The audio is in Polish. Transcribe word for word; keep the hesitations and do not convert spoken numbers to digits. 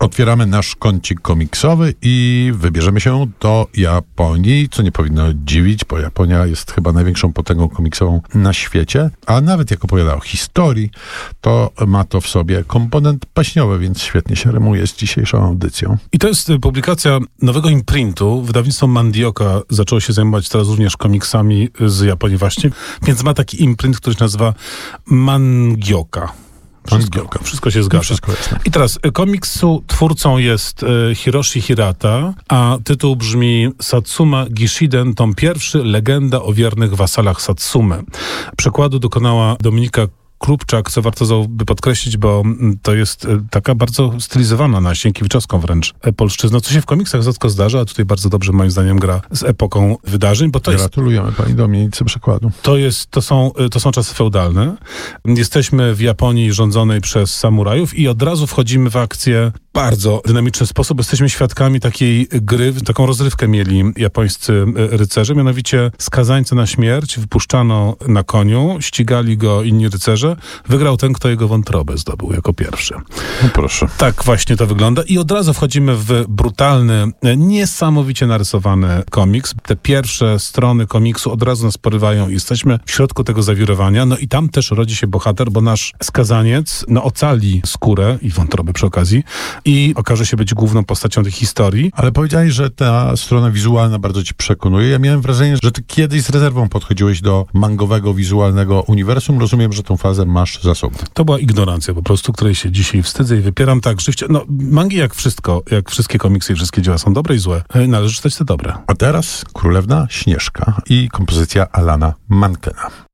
Otwieramy nasz kącik komiksowy i wybierzemy się do Japonii, co nie powinno dziwić, bo Japonia jest chyba największą potęgą komiksową na świecie, a nawet jak opowiada o historii, to ma to w sobie komponent baśniowy, więc świetnie się rymuje z dzisiejszą audycją. I to jest publikacja nowego imprintu. Wydawnictwo Mandioka zaczęło się zajmować teraz również komiksami z Japonii właśnie, więc ma taki imprint, który się nazywa Mangioka. Wszystko, wszystko się zgadza. Wszystko jasne. I teraz komiksu twórcą jest e, Hiroshi Hirata, a tytuł brzmi Satsuma Gishiden, tom pierwszy, legenda o wiernych wasalach Satsumy. Przekładu dokonała Dominika Krupczak, co warto by podkreślić, bo to jest taka bardzo stylizowana na sienkiewiczowską wręcz polszczyzna, co się w komiksach rzadko zdarza, a tutaj bardzo dobrze moim zdaniem gra z epoką wydarzeń, bo to Gratulujemy jest... pani Dominice przekładu. To, jest, to, są, to są czasy feudalne. Jesteśmy w Japonii rządzonej przez samurajów i od razu wchodzimy w akcję w bardzo dynamiczny sposób. Jesteśmy świadkami takiej gry, taką rozrywkę mieli japońscy rycerze, mianowicie skazańca na śmierć wypuszczano na koniu, ścigali go inni rycerze. Wygrał ten, kto jego wątrobę zdobył jako pierwszy. No proszę. Tak właśnie to wygląda. I od razu wchodzimy w brutalny, niesamowicie narysowany komiks. Te pierwsze strony komiksu od razu nas porywają i jesteśmy w środku tego zawirowania. No i tam też rodzi się bohater, bo nasz skazaniec no, ocali skórę i wątrobę przy okazji i okaże się być główną postacią tej historii. Ale powiedziałeś, że ta strona wizualna bardzo ci przekonuje. Ja miałem wrażenie, że ty kiedyś z rezerwą podchodziłeś do mangowego, wizualnego uniwersum. Rozumiem, że tą fazę masz za sobą. To była ignorancja po prostu, której się dzisiaj wstydzę i wypieram. Tak, rzeczywiście, no mangi jak wszystko, jak wszystkie komiksy i wszystkie dzieła są dobre i złe. Należy czytać te dobre. A teraz Królewna Śnieżka i kompozycja Alana Mankena.